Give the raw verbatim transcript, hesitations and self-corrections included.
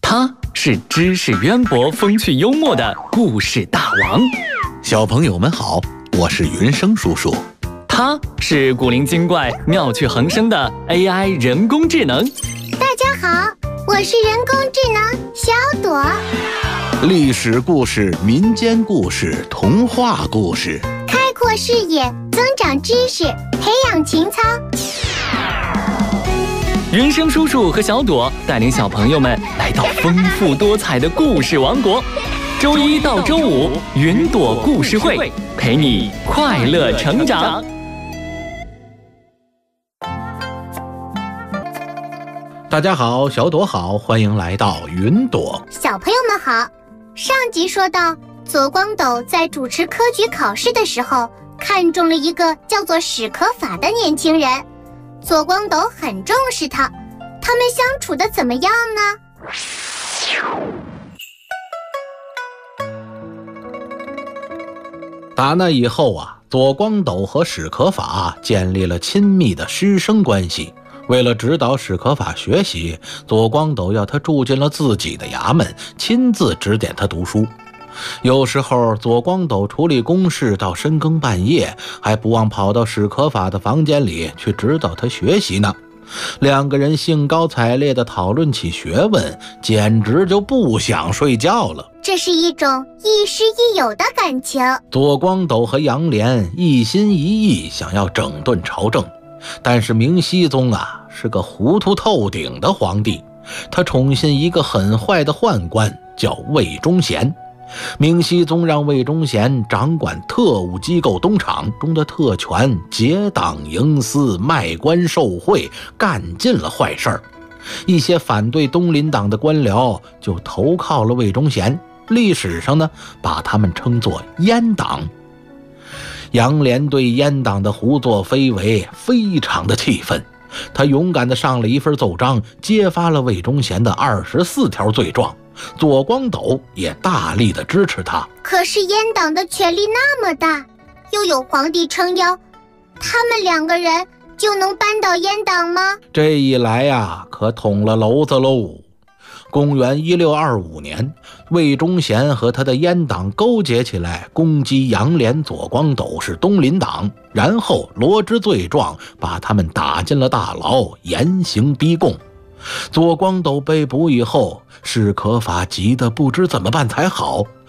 他是知识渊博、风趣幽默的故事大王。 小朋友们好，我是云生叔叔。 他是古灵精怪、妙趣横生的 A I 人工智能。 大家好，我是人工智能小朵。 历史故事、民间故事、童话故事， 开阔视野，增长知识，培养情操。 云生叔叔和小朵带领小朋友们来到丰富多彩的故事王国。周一到周五，云朵故事会陪你快乐成长。 大家好，小朵好，欢迎来到云朵。 小朋友们好，上集说到，左光斗在主持科举考试的时候，看中了一个叫做史可法的年轻人。左光斗很重视他，他们相处的怎么样呢？ 打那以后啊，左光斗和史可法建立了亲密的师生关系。为了指导史可法学习，左光斗要他住进了自己的衙门，亲自指点他读书。有时候左光斗处理公事到深更半夜，还不忘跑到史可法的房间里去指导他学习呢。两个人兴高采烈地讨论起学问，简直就不想睡觉了。 这是一种亦师亦友的感情。 左光斗和杨莲一心一意想要整顿朝政，但是明熹宗啊是个糊涂透顶的皇帝，他宠信一个很坏的宦官，叫魏忠贤。明熹宗让魏忠贤掌管特务机构东厂中的特权，结党营私，卖官受贿，干尽了坏事儿。一些反对东林党的官僚就投靠了魏忠贤，历史上呢把他们称作阉党。杨莲对阉党的胡作非为非常的气愤，他勇敢地上了一份奏章，揭发了魏忠贤的二十四条罪状。左光斗也大力地支持他。 可是阉党的权力那么大，又有皇帝撑腰，他们两个人就能扳倒阉党吗？ 这一来呀，可捅了娄子喽。公元一六二五年，魏忠贤和他的阉党勾结起来，攻击杨莲、左光斗是东林党，然后罗织罪状，把他们打进了大牢，严刑逼供。左光斗被捕以后，史可法急得不知怎么办才好，